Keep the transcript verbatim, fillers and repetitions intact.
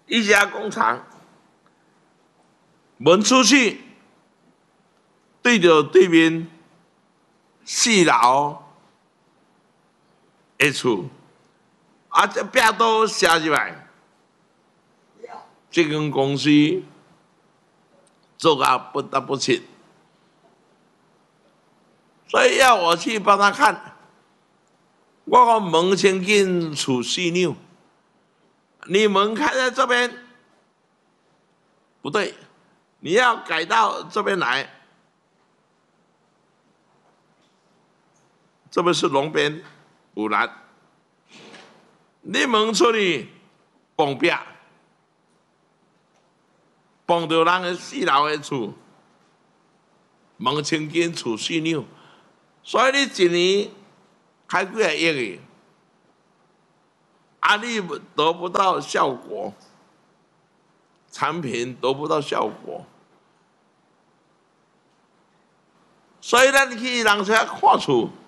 一家工厂门出去，对着对面四楼的厝，啊，这壁都写入来，这间公司做啊不得不行，所以要我去帮他看。我讲门先进厝四扭，你门开在这边不对，你要改到这边来。这边是龙边五栏，你门出去碰壁，碰到人的四楼的厝，门前间厝四扭，所以你一年开几个亿的，啊，你得不到效果，产品得不到效果，所以咱去人家看厝。